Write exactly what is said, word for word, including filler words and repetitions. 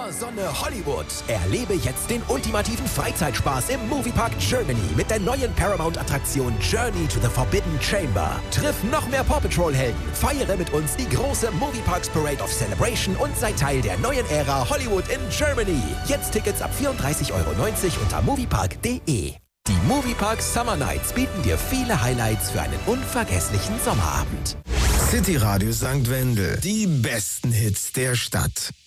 Sommer, Sonne, Hollywood. Erlebe jetzt den ultimativen Freizeitspaß im Moviepark Germany mit der neuen Paramount-Attraktion Journey to the Forbidden Chamber. Triff noch mehr Paw Patrol-Helden, feiere mit uns die große Movieparks Parade of Celebration und sei Teil der neuen Ära Hollywood in Germany. Jetzt Tickets ab vierunddreißig Euro neunzig unter moviepark punkt de. Die Moviepark Summer Nights bieten dir viele Highlights für einen unvergesslichen Sommerabend. City Radio Sankt Wendel. Die besten Hits der Stadt.